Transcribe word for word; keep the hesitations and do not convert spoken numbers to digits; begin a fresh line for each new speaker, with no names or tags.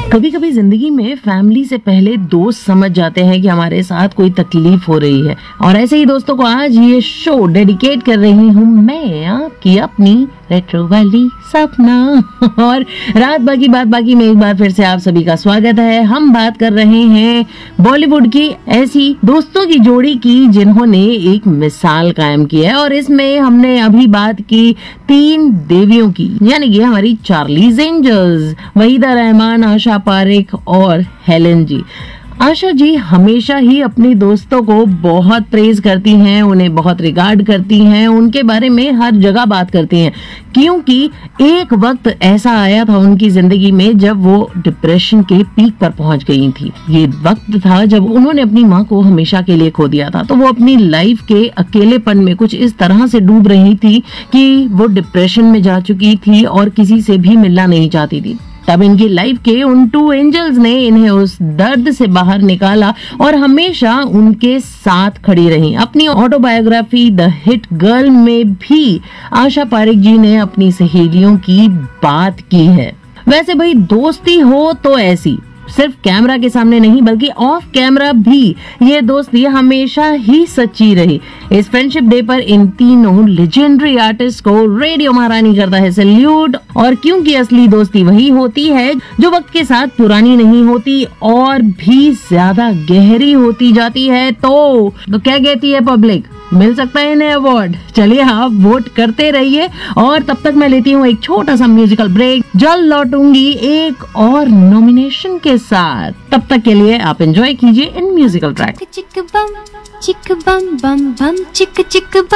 कभी कभी जिंदगी में फैमिली से पहले दोस्त समझ जाते हैं कि हमारे साथ कोई तकलीफ हो रही है, और ऐसे ही दोस्तों को आज ये शो डेडिकेट कर रही हूँ मैं, आपकी अपनी रेट्रो वाली सपना। और रात बाकी बात बाकी में एक बार फिर से आप सभी का स्वागत है। हम बात कर रहे हैं बॉलीवुड की ऐसी दोस्तों की जोड़ी की जिन्होंने एक मिसाल कायम की है, और इसमें हमने अभी बात की तीन देवियों की, यानी कि हमारी चार्लीज एंजल्स, वहीदा रहमान, आशा पारेख और हेलेन जी। आशा जी हमेशा ही अपनी दोस्तों को बहुत प्रेज करती हैं, उन्हें बहुत रिगार्ड करती हैं, उनके बारे में हर जगह बात करती हैं, क्योंकि एक वक्त ऐसा आया था उनकी जिंदगी में जब वो डिप्रेशन के पीक पर पहुंच गई थी। ये वक्त था जब उन्होंने अपनी माँ को हमेशा के लिए खो दिया था, तो वो अपनी लाइफ के अकेलेपन में कुछ इस तरह से डूब रही थी कि वो डिप्रेशन में जा चुकी थी और किसी से भी मिलना नहीं चाहती थी। तब इनकी लाइफ के उन टू एंजल्स ने इन्हें उस दर्द से बाहर निकाला और हमेशा उनके साथ खड़ी रही। अपनी ऑटोबायोग्राफी द हिट गर्ल में भी आशा पारेख जी ने अपनी सहेलियों की बात की है। वैसे भाई दोस्ती हो तो ऐसी, सिर्फ कैमरा के सामने नहीं बल्कि ऑफ कैमरा भी ये दोस्ती हमेशा ही सच्ची रही। इस फ्रेंडशिप डे पर इन तीनों लेजेंडरी आर्टिस्ट को रेडियो महारानी करता है सैल्यूट। और क्योंकि असली दोस्ती वही होती है जो वक्त के साथ पुरानी नहीं होती और भी ज्यादा गहरी होती जाती है, तो, तो क्या कहती है पब्लिक, मिल सकता है इन्हें अवार्ड। चलिए आप वोट करते रहिए, और तब तक मैं लेती हूँ एक छोटा सा म्यूजिकल ब्रेक। जल्द लौटूंगी एक और नॉमिनेशन के साथ, तब तक के लिए आप एंजॉय कीजिए इन म्यूजिकल ट्रैक।
चिक बम चिक बम बम बम चिक चिक बम।